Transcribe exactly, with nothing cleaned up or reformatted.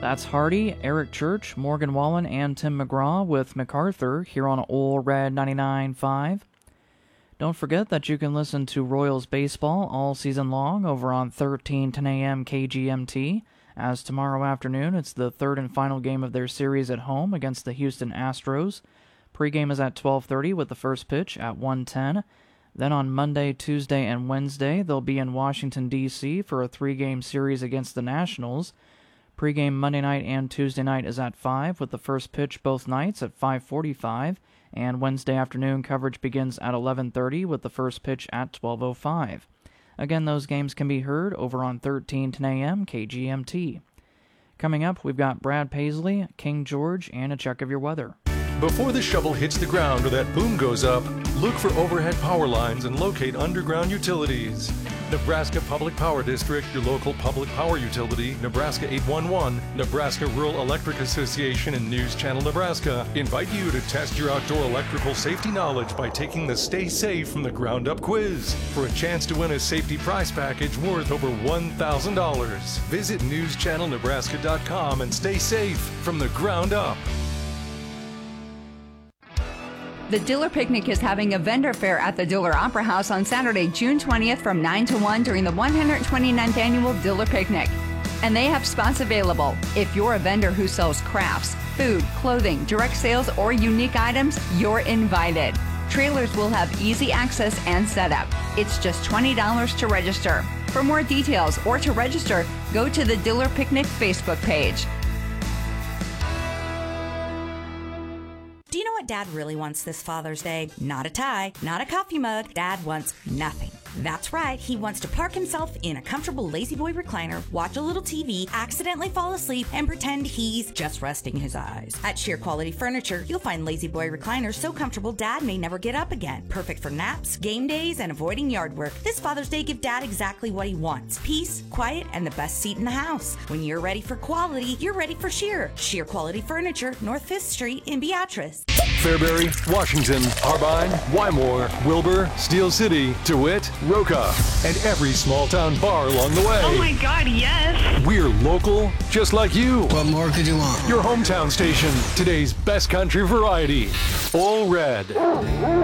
That's Hardy, Eric Church, Morgan Wallen, and Tim McGraw with MacArthur here on Ole Red ninety-nine point five. Don't forget that you can listen to Royals baseball all season long over on thirteen ten a.m. K G M T, as tomorrow afternoon it's the third and final game of their series at home against the Houston Astros. Pre-game is at twelve thirty with the first pitch at one ten. Then on Monday, Tuesday, and Wednesday, they'll be in Washington, D C for a three-game series against the Nationals. Pre-game Monday night and Tuesday night is at five, with the first pitch both nights at five forty-five, and Wednesday afternoon coverage begins at eleven thirty with the first pitch at twelve oh five. Again, those games can be heard over on thirteen ten a.m. K G M T. Coming up, we've got Brad Paisley, King George, and a check of your weather. Before the shovel hits the ground or that boom goes up, look for overhead power lines and locate underground utilities. Nebraska Public Power District, your local public power utility, Nebraska eight one one, Nebraska Rural Electric Association, and News Channel Nebraska invite you to test your outdoor electrical safety knowledge by taking the Stay Safe from the Ground Up quiz for a chance to win a safety prize package worth over one thousand dollars. Visit news channel nebraska dot com and stay safe from the ground up. The Diller Picnic is having a vendor fair at the Diller Opera House on Saturday, June twentieth from nine to one during the one hundred twenty-ninth Annual Diller Picnic. And they have spots available. If you're a vendor who sells crafts, food, clothing, direct sales, or unique items, you're invited. Trailers will have easy access and setup. It's just twenty dollars to register. For more details or to register, go to the Diller Picnic Facebook page. Do you know what Dad really wants this Father's Day? Not a tie, not a coffee mug. Dad wants nothing. That's right, he wants to park himself in a comfortable lazy boy recliner, watch a little T V, accidentally fall asleep, and pretend he's just resting his eyes. At Sheer Quality Furniture, you'll find lazy boy recliners so comfortable Dad may never get up again. Perfect for naps, game days, and avoiding yard work. This Father's Day, give Dad exactly what he wants. Peace, quiet, and the best seat in the house. When you're ready for quality, you're ready for Sheer. Sheer Quality Furniture, North fifth Street in Beatrice. Fairbury, Washington, Harbine, Wymore, Wilbur, Steel City, DeWitt, Roca, and every small town bar along the way. Oh my God, yes! We're local, just like you. What more could you want? Your hometown station, today's best country variety. Ole Red.